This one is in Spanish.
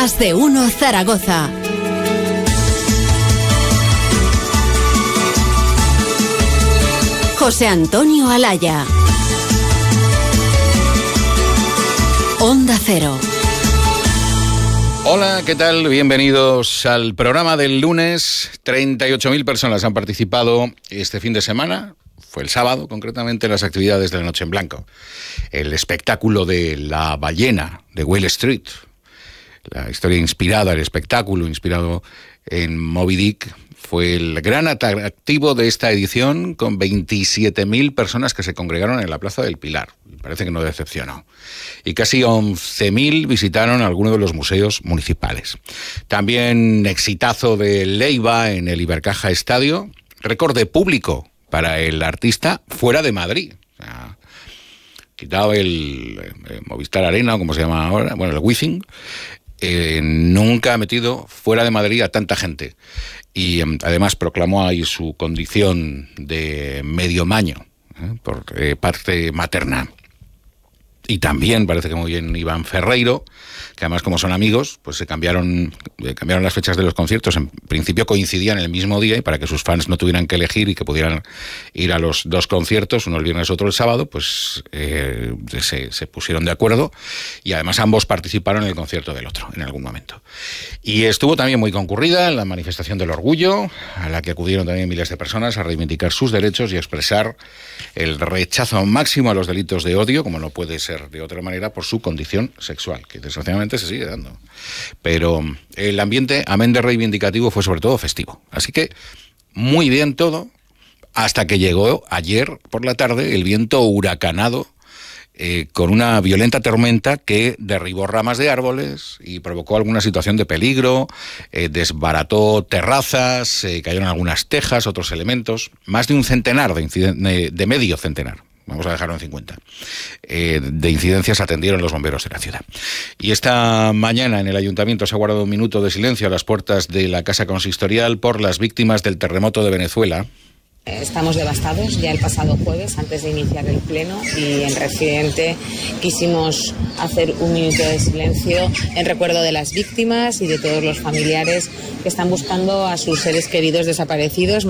Más de uno Zaragoza. José Antonio Alaya. Onda Cero. Hola, ¿qué tal? Bienvenidos al programa del lunes. 38.000 personas han participado este fin de semana. Fue el sábado, concretamente, en las actividades de la Noche en Blanco. El espectáculo de La ballena de Wall Street. La historia inspirada, el espectáculo inspirado en Moby Dick, fue el gran atractivo de esta edición, con 27.000 personas que se congregaron en la Plaza del Pilar. Parece que no decepcionó. Y casi 11.000 visitaron algunos de los museos municipales. También exitazo de Leiva en el Ibercaja Estadio. Récord de público para el artista fuera de Madrid. O sea, quitado el Movistar Arena, o como se llama ahora, bueno, el Wizzing, nunca ha metido fuera de Madrid a tanta gente. Y además proclamó ahí su condición de medio maño, por parte materna. Y también parece que muy bien Iván Ferreiro, que además, como son amigos, pues se cambiaron las fechas de los conciertos. En principio coincidían el mismo día, y para que sus fans no tuvieran que elegir y que pudieran ir a los dos conciertos, uno el viernes, otro el sábado, pues se pusieron de acuerdo, y además ambos participaron en el concierto del otro en algún momento. Y estuvo también muy concurrida la manifestación del orgullo, a la que acudieron también miles de personas a reivindicar sus derechos y expresar el rechazo máximo a los delitos de odio, como no puede ser de otra manera, por su condición sexual, que desgraciadamente se sigue dando. Pero el ambiente, amén de reivindicativo, fue sobre todo festivo. Así que muy bien todo, hasta que llegó ayer por la tarde el viento huracanado, con una violenta tormenta que derribó ramas de árboles y provocó alguna situación de peligro, desbarató terrazas, cayeron algunas tejas, otros elementos. Más de un centenar de medio centenar, vamos a dejarlo en 50, de incidencias atendieron los bomberos de la ciudad. Y esta mañana en el ayuntamiento se ha guardado un minuto de silencio a las puertas de la Casa Consistorial por las víctimas del terremoto de Venezuela. Estamos devastados. Ya el pasado jueves, antes de iniciar el pleno, y en Residente quisimos hacer un minuto de silencio en recuerdo de las víctimas y de todos los familiares que están buscando a sus seres queridos desaparecidos.